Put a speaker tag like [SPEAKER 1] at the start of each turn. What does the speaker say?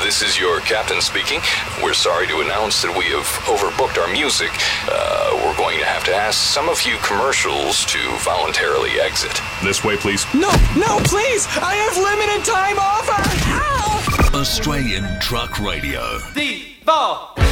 [SPEAKER 1] This is your captain speaking. We're sorry to announce that we have overbooked our music. We're going to have to ask some of you commercials to voluntarily exit.
[SPEAKER 2] This way, please.
[SPEAKER 3] No, please! I have limited time offer! Ow!
[SPEAKER 4] Australian Truck Radio.
[SPEAKER 5] The ball.